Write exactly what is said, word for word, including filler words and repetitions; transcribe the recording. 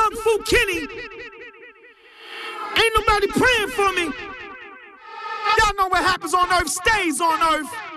Kung Fu Kenny. Ain't nobody praying for me. Y'all know what happens on earth stays on earth.